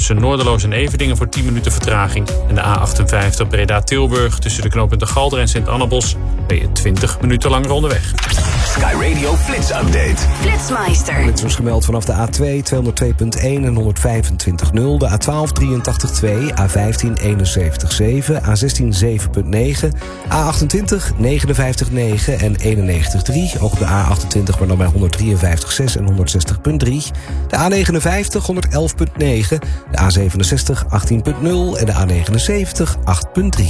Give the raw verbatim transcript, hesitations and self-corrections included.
tussen Noorderloos en Everdingen voor tien minuten vertraging. En de A achtenvijftig Breda-Tilburg tussen de knooppunten Galder en Sint-Annabos ben je twintig minuten langer onderweg. Sky Radio Flits Update. Flitsmeister. Dit was gemeld vanaf de A twee tweehonderdtwee punt één en honderdvijfentwintig nul. De A twaalf drieëntachtig twee, A vijftien eenenzeventig zeven, A zestien zeven punt negen, A achtentwintig negenenvijftig negen en eenennegentig drie. Ook op de A achtentwintig, maar dan bij honderddrieënvijftig zes en honderdzestig punt drie. De A negenenvijftig honderdelf punt negen, de A zevenenzestig achttien punt nul en de A negenenzeventig acht punt drie.